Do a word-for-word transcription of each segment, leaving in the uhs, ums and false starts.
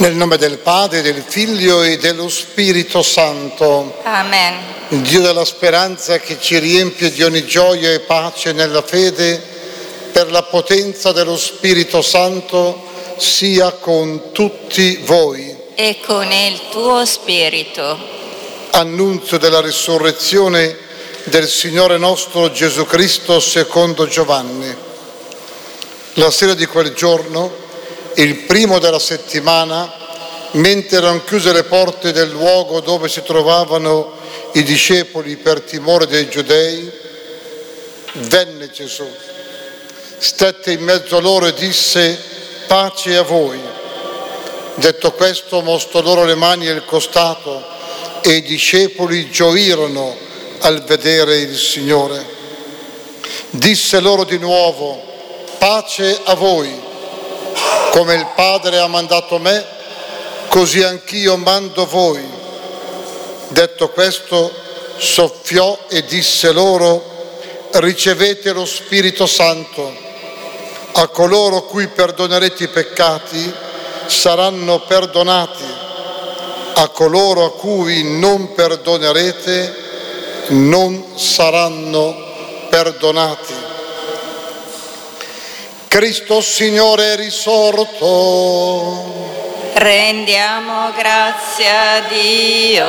Nel nome del Padre, del Figlio e dello Spirito Santo. Amen. Il Dio della speranza che ci riempie di ogni gioia e pace nella fede, per la potenza dello Spirito Santo, sia con tutti voi. E con il tuo spirito. Annunzio della risurrezione del Signore nostro Gesù Cristo secondo Giovanni. La sera di quel giorno, il primo della settimana, mentre erano chiuse le porte del luogo dove si trovavano i discepoli per timore dei giudei, venne Gesù, stette in mezzo a loro e disse: pace a voi. Detto questo, mostrò loro le mani e il costato, e i discepoli gioirono al vedere il Signore. Disse loro di nuovo: pace a voi. Come il Padre ha mandato me, così anch'io mando voi. Detto questo, soffiò e disse loro: ricevete lo Spirito Santo. A coloro cui perdonerete i peccati saranno perdonati, a coloro a cui non perdonerete non saranno perdonati. Cristo Signore è risorto. Rendiamo grazie a Dio.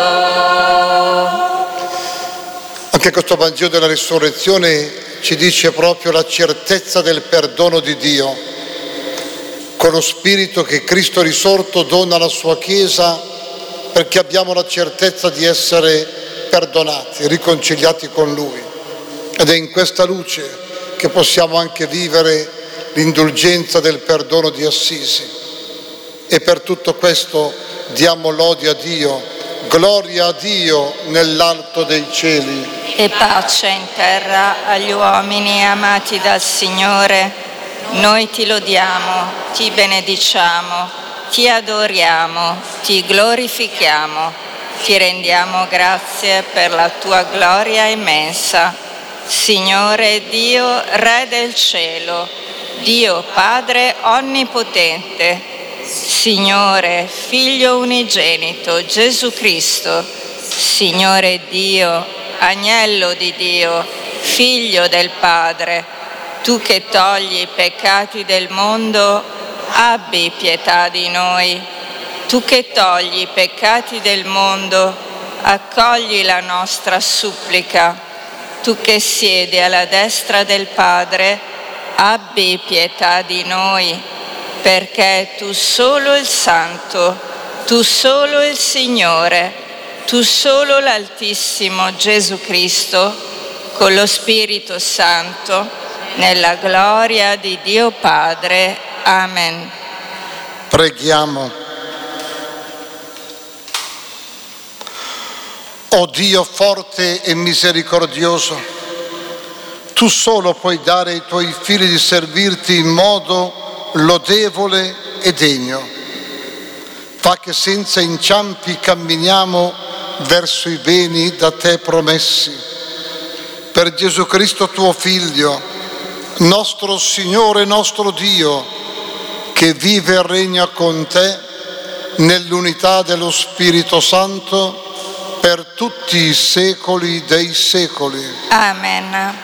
Anche questo Vangelo della risurrezione ci dice proprio la certezza del perdono di Dio, con lo Spirito che Cristo risorto dona alla sua Chiesa, perché abbiamo la certezza di essere perdonati, riconciliati con Lui. Ed è in questa luce che possiamo anche vivere l'indulgenza del perdono di Assisi. E per tutto questo diamo lode a Dio, gloria a Dio nell'alto dei cieli. E pace in terra agli uomini amati dal Signore. Noi ti lodiamo, ti benediciamo, ti adoriamo, ti glorifichiamo, ti rendiamo grazie per la tua gloria immensa. Signore Dio, Re del cielo, Dio Padre onnipotente, Signore Figlio unigenito Gesù Cristo, Signore Dio, Agnello di Dio, Figlio del Padre, tu che togli i peccati del mondo, abbi pietà di noi. Tu che togli i peccati del mondo, accogli la nostra supplica. Tu che siedi alla destra del Padre, abbi pietà di noi, perché tu solo il Santo, tu solo il Signore, tu solo l'Altissimo Gesù Cristo, con lo Spirito Santo, nella gloria di Dio Padre. Amen. Preghiamo. O Dio forte e misericordioso, tu solo puoi dare ai tuoi figli di servirti in modo lodevole e degno. Fa che senza inciampi camminiamo verso i beni da te promessi. Per Gesù Cristo tuo Figlio, nostro Signore e nostro Dio, che vive e regna con te nell'unità dello Spirito Santo per tutti i secoli dei secoli. Amen.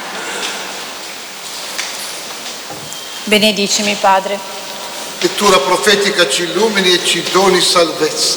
Benedicimi, Padre. Lettura profetica ci illumini e ci doni salvezza.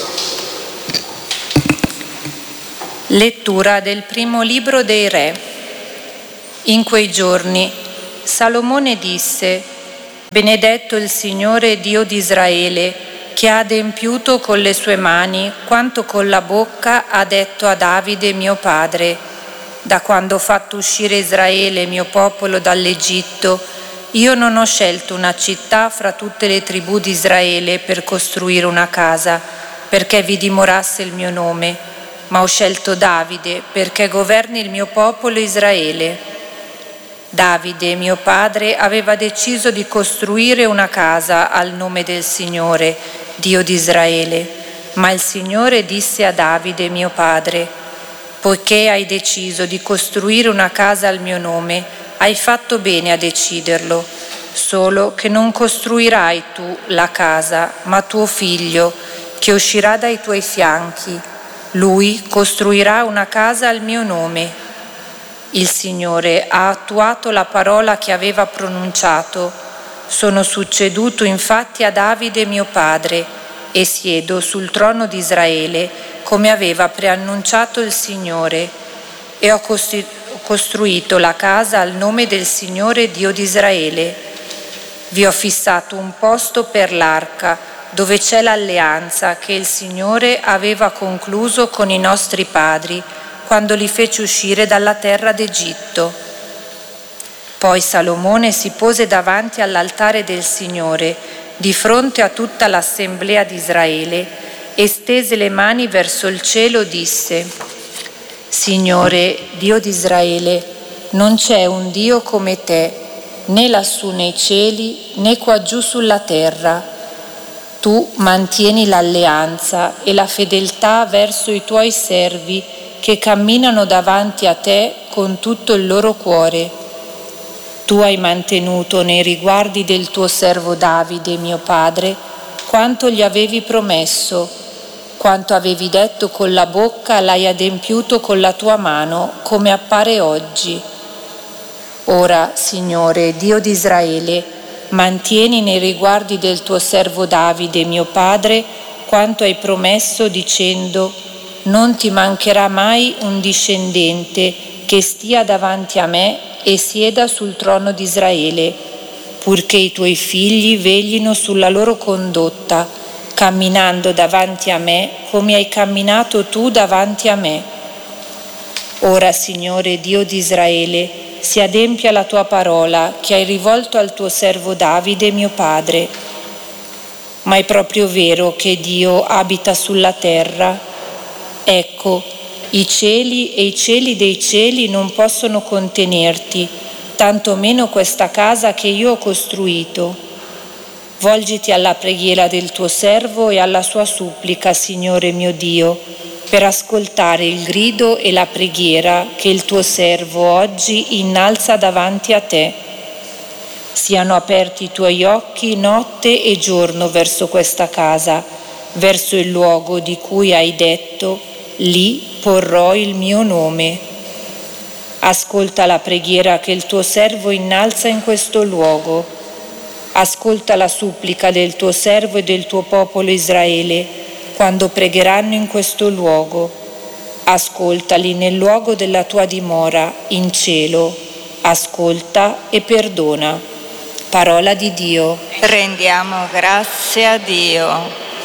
Lettura del primo libro dei Re. In quei giorni Salomone disse: benedetto il Signore Dio di Israele, che ha adempiuto con le sue mani quanto con la bocca ha detto a Davide mio padre. Da quando ho fatto uscire Israele, mio popolo, dall'Egitto, io non ho scelto una città fra tutte le tribù di Israele per costruire una casa, perché vi dimorasse il mio nome, ma ho scelto Davide perché governi il mio popolo Israele. Davide, mio padre, aveva deciso di costruire una casa al nome del Signore, Dio di Israele, ma il Signore disse a Davide, mio padre: poiché hai deciso di costruire una casa al mio nome, hai fatto bene a deciderlo, solo che non costruirai tu la casa, ma tuo figlio, che uscirà dai tuoi fianchi. Lui costruirà una casa al mio nome. Il Signore ha attuato la parola che aveva pronunciato. Sono succeduto infatti a Davide mio padre e siedo sul trono di Israele, come aveva preannunciato il Signore, e ho costruito la casa al nome del Signore Dio di Israele. Vi ho fissato un posto per l'arca, dove c'è l'alleanza che il Signore aveva concluso con i nostri padri quando li fece uscire dalla terra d'Egitto. Poi Salomone si pose davanti all'altare del Signore, di fronte a tutta l'assemblea di Israele, e stese le mani verso il cielo e disse: Signore, Dio di Israele, non c'è un Dio come te, né lassù nei cieli, né qua giù sulla terra. Tu mantieni l'alleanza e la fedeltà verso i tuoi servi che camminano davanti a te con tutto il loro cuore. Tu hai mantenuto nei riguardi del tuo servo Davide, mio padre, quanto gli avevi promesso. Quanto avevi detto con la bocca l'hai adempiuto con la tua mano, come appare oggi. Ora, Signore, Dio di Israele, mantieni nei riguardi del tuo servo Davide, mio padre, quanto hai promesso, dicendo: non ti mancherà mai un discendente che stia davanti a me e sieda sul trono di Israele, purché i tuoi figli veglino sulla loro condotta, camminando davanti a me come hai camminato tu davanti a me. Ora, Signore, Dio di Israele, si adempia la tua parola che hai rivolto al tuo servo Davide, mio padre. Ma è proprio vero che Dio abita sulla terra? Ecco, i cieli e i cieli dei cieli non possono contenerti, tanto meno questa casa che io ho costruito. Volgiti alla preghiera del tuo servo e alla sua supplica, Signore mio Dio, per ascoltare il grido e la preghiera che il tuo servo oggi innalza davanti a te. Siano aperti i tuoi occhi notte e giorno verso questa casa, verso il luogo di cui hai detto: lì porrò il mio nome. Ascolta la preghiera che il tuo servo innalza in questo luogo. Ascolta la supplica del tuo servo e del tuo popolo Israele quando pregheranno in questo luogo. Ascoltali nel luogo della tua dimora, in cielo. Ascolta e perdona. Parola di Dio. Rendiamo grazie a Dio.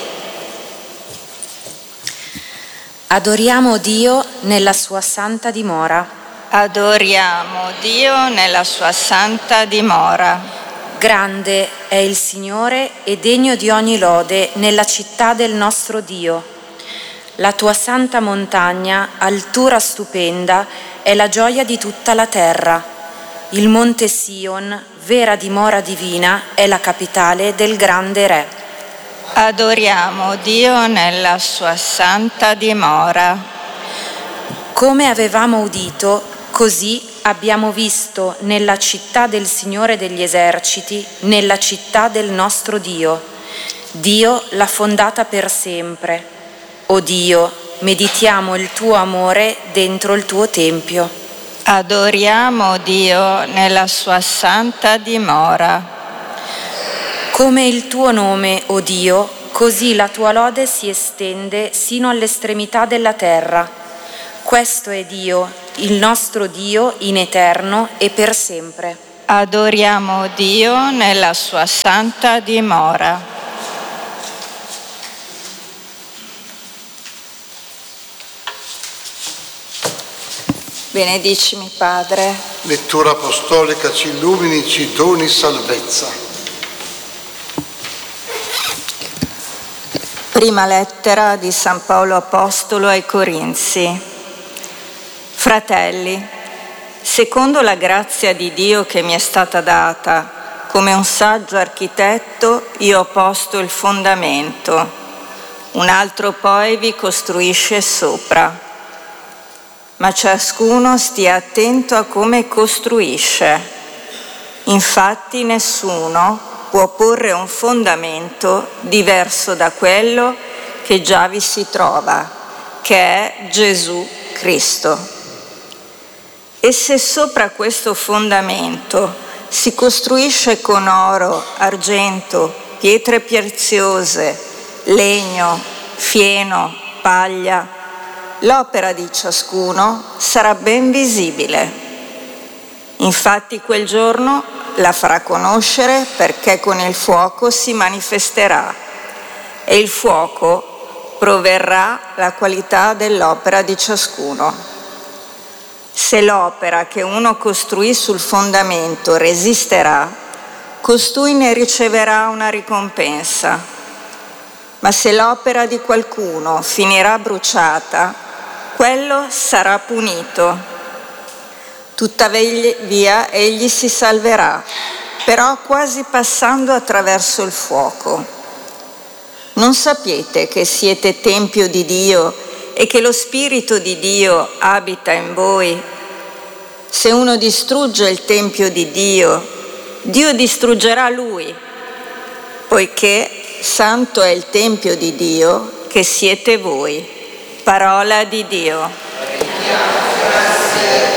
Adoriamo Dio nella sua santa dimora. Adoriamo Dio nella sua santa dimora. Grande è il Signore e degno di ogni lode nella città del nostro Dio. La tua santa montagna, altura stupenda, è la gioia di tutta la terra. Il monte Sion, vera dimora divina, è la capitale del grande Re. Adoriamo Dio nella sua santa dimora. Come avevamo udito, così abbiamo visto nella città del Signore degli eserciti, nella città del nostro Dio. Dio l'ha fondata per sempre. O Dio, meditiamo il tuo amore dentro il tuo tempio. Adoriamo Dio nella sua santa dimora. Come il tuo nome, o Dio, così la tua lode si estende sino all'estremità della terra. Questo è Dio, il nostro Dio in eterno e per sempre. Adoriamo Dio nella sua santa dimora. Benedicimi, Padre. Lettura apostolica ci illumini, ci doni salvezza. Prima lettera di San Paolo Apostolo ai Corinzi. Fratelli, secondo la grazia di Dio che mi è stata data, come un saggio architetto io ho posto il fondamento, un altro poi vi costruisce sopra. Ma ciascuno stia attento a come costruisce. Infatti nessuno può porre un fondamento diverso da quello che già vi si trova, che è Gesù Cristo. E se sopra questo fondamento si costruisce con oro, argento, pietre preziose, legno, fieno, paglia, l'opera di ciascuno sarà ben visibile. Infatti quel giorno la farà conoscere perché con il fuoco si manifesterà e il fuoco proverrà la qualità dell'opera di ciascuno. Se l'opera che uno costruì sul fondamento resisterà, costui ne riceverà una ricompensa. Ma se l'opera di qualcuno finirà bruciata, quello sarà punito. Tuttavia egli si salverà, però quasi passando attraverso il fuoco. Non sapete che siete tempio di Dio e che lo Spirito di Dio abita in voi? Se uno distrugge il tempio di Dio, Dio distruggerà lui, poiché santo è il tempio di Dio che siete voi. Parola di Dio. Grazie.